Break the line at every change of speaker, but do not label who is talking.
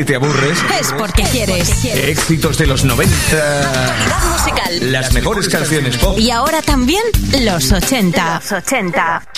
que te aburres,
es porque quieres.
éxitos de los 90,
Actualidad musical,
las mejores canciones pop
y ahora también los 80.